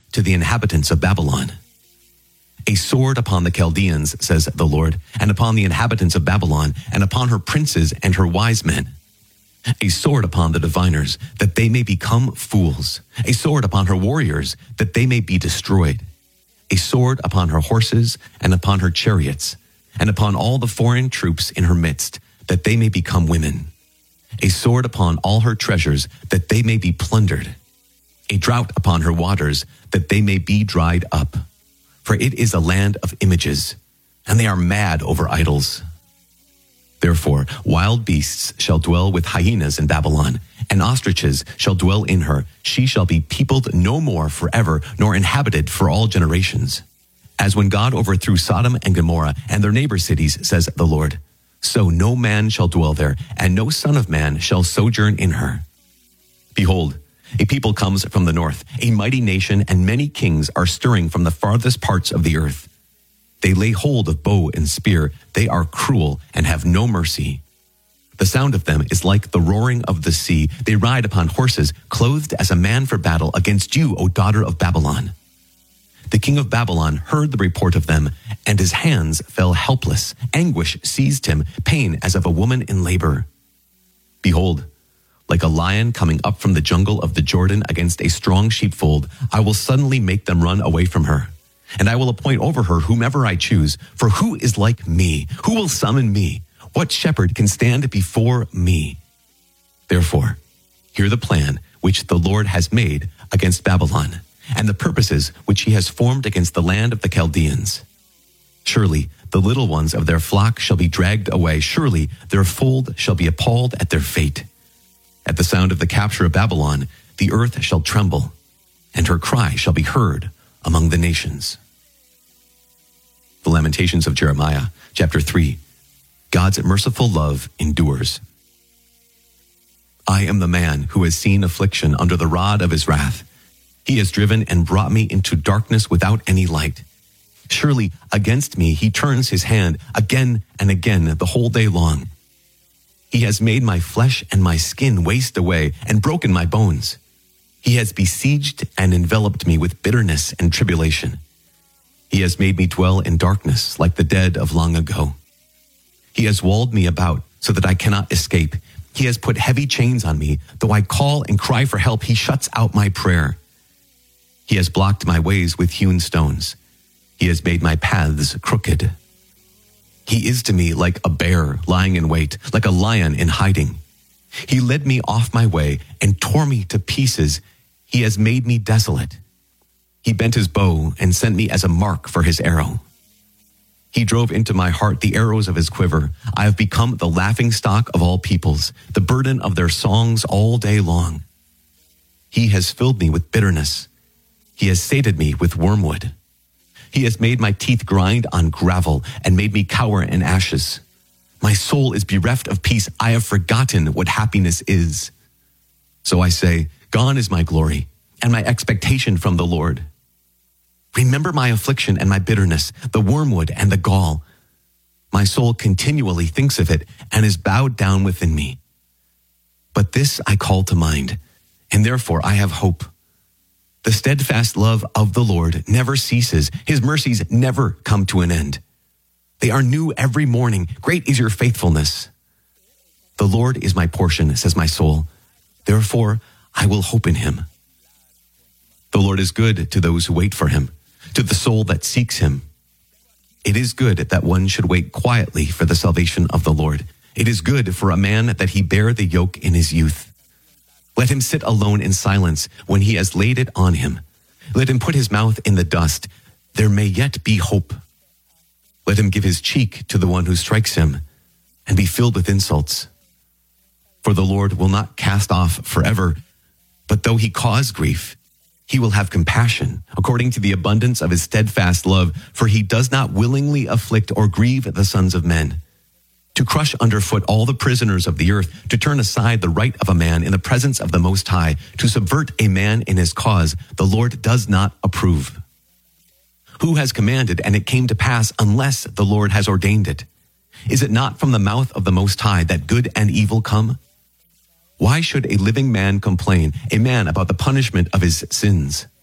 to the inhabitants of Babylon. A sword upon the Chaldeans, says the Lord, and upon the inhabitants of Babylon, and upon her princes and her wise men. A sword upon the diviners, that they may become fools. A sword upon her warriors, that they may be destroyed. A sword upon her horses and upon her chariots, and upon all the foreign troops in her midst, that they may become women. A sword upon all her treasures, that they may be plundered. A drought upon her waters, that they may be dried up. For it is a land of images, and they are mad over idols. Therefore, wild beasts shall dwell with hyenas in Babylon, and ostriches shall dwell in her. She shall be peopled no more forever, nor inhabited for all generations. As when God overthrew Sodom and Gomorrah and their neighbor cities, says the Lord, so no man shall dwell there, and no son of man shall sojourn in her. Behold, a people comes from the north, a mighty nation, and many kings are stirring from the farthest parts of the earth. They lay hold of bow and spear. They are cruel and have no mercy. The sound of them is like the roaring of the sea. They ride upon horses, clothed as a man for battle against you, O daughter of Babylon. The king of Babylon heard the report of them, and his hands fell helpless. Anguish seized him, pain as of a woman in labor. Behold, like a lion coming up from the jungle of the Jordan against a strong sheepfold, I will suddenly make them run away from her. And I will appoint over her whomever I choose. For who is like me? Who will summon me? What shepherd can stand before me? Therefore, hear the plan which the Lord has made against Babylon, and the purposes which he has formed against the land of the Chaldeans. Surely the little ones of their flock shall be dragged away. Surely their fold shall be appalled at their fate. At the sound of the capture of Babylon, the earth shall tremble, and her cry shall be heard among the nations. The Lamentations of Jeremiah, chapter 3. God's merciful love endures. I am the man who has seen affliction under the rod of his wrath. He has driven and brought me into darkness without any light. Surely against me he turns his hand again and again the whole day long. He has made my flesh and my skin waste away and broken my bones. He has besieged and enveloped me with bitterness and tribulation. He has made me dwell in darkness like the dead of long ago. He has walled me about so that I cannot escape. He has put heavy chains on me. Though I call and cry for help, he shuts out my prayer. He has blocked my ways with hewn stones. He has made my paths crooked. He is to me like a bear lying in wait, like a lion in hiding. He led me off my way and tore me to pieces. He has made me desolate. He bent his bow and sent me as a mark for his arrow. He drove into my heart the arrows of his quiver. I have become the laughingstock of all peoples, the burden of their songs all day long. He has filled me with bitterness. He has sated me with wormwood. He has made my teeth grind on gravel and made me cower in ashes. My soul is bereft of peace. I have forgotten what happiness is. So I say, gone is my glory and my expectation from the Lord. Remember my affliction and my bitterness, the wormwood and the gall. My soul continually thinks of it and is bowed down within me. But this I call to mind, and therefore I have hope. The steadfast love of the Lord never ceases. His mercies never come to an end. They are new every morning. Great is your faithfulness. The Lord is my portion, says my soul. Therefore I will hope in him. The Lord is good to those who wait for him, to the soul that seeks him. It is good that one should wait quietly for the salvation of the Lord. It is good for a man that he bear the yoke in his youth. Let him sit alone in silence when he has laid it on him. Let him put his mouth in the dust. There may yet be hope. Let him give his cheek to the one who strikes him and be filled with insults. For the Lord will not cast off forever, but though he cause grief, he will have compassion according to the abundance of his steadfast love, for he does not willingly afflict or grieve the sons of men. To crush underfoot all the prisoners of the earth, to turn aside the right of a man in the presence of the Most High, to subvert a man in his cause, the Lord does not approve. Who has commanded, and it came to pass, unless the Lord has ordained it? Is it not from the mouth of the Most High that good and evil come? Why should a living man complain, a man about the punishment of his sins?